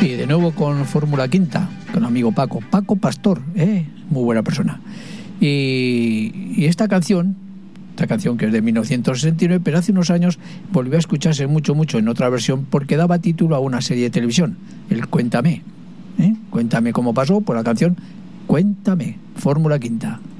Y de nuevo con Fórmula Quinta, con el amigo Paco Pastor, muy buena persona. Y esta canción que es de 1969, pero hace unos años volvió a escucharse mucho en otra versión porque daba título a una serie de televisión, el Cuéntame. Cuéntame cómo pasó por la canción Cuéntame, Fórmula Quinta.